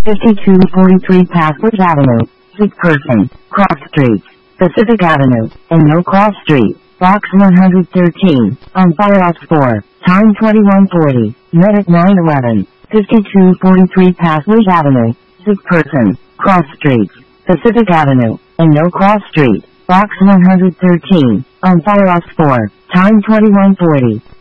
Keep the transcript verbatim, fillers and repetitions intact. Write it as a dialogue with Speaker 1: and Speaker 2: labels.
Speaker 1: fifty-two forty-three Passage Avenue, Sick Person, Cross Street, Pacific Avenue, and No Cross Street, Box one hundred thirteen, on Firehouse four, time twenty-one forty, Medic nine eleven, fifty-two forty-three Passage Avenue, Sick Person, Cross Street, Pacific Avenue, and No Cross Street, Box one hundred thirteen, on Firehouse four, time twenty-one forty.